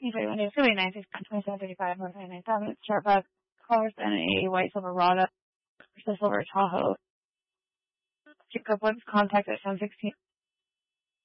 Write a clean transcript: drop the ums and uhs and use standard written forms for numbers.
It's going to be 9,2735, 9,000. Sharp colors and a white Silverado versus Silver Tahoe. Jacob Woods contact at 7:16